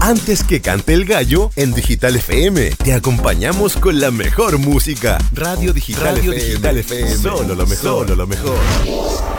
Antes que cante el gallo, en Digital FM te acompañamos con la mejor música. Radio Digital FM. Solo lo mejor.